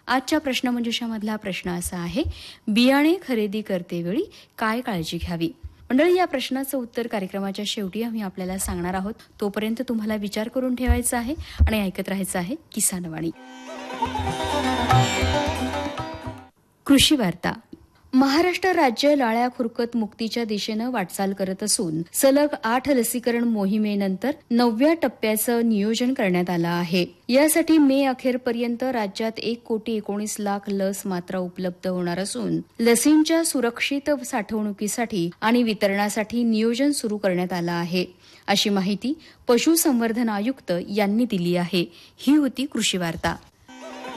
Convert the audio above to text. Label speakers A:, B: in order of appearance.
A: आजच्या प्रश्नमंजुषामधला प्रश्न असा आहे, बियाणे खरेदी करतेवेळी काय काळजी घ्यावी? मंडळी, या प्रश्नाचं उत्तर कार्यक्रमाच्या शेवटी आम्ही आपल्याला सांगणार आहोत. तोपर्यंत तुम्हाला विचार करून ठेवायचा आहे आणि ऐकत राहायचं आहे किसानवाणी. कृषी वार्ता. महाराष्ट्र राज्य लाळ्या खुरकत मुक्तीच्या दिशेनं वाटचाल करत असून सलग 8 लसीकरण मोहिमेनंतर 9व्या टप्प्याचं नियोजन करण्यात आलं आहे. यासाठी मे अखेरपर्यंत राज्यात 1,19,00,000 लस मात्रा उपलब्ध होणार असून लसींच्या सुरक्षित साठवणुकीसाठी आणि वितरणासाठी नियोजन सुरू करण्यात आलं आहे, अशी माहिती पशुसंवर्धन आयुक्त यांनी दिली आहे. ही होती कृषी वार्ता.